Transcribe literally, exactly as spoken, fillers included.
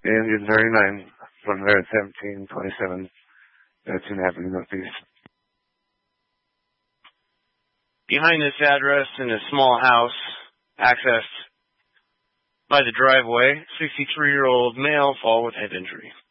Indian thirty-nine, from there at seventeen twenty-seven, uh, Two and a half northeast. Behind this address, in a small house, accessed by the driveway, sixty-three-year-old male fall with head injury.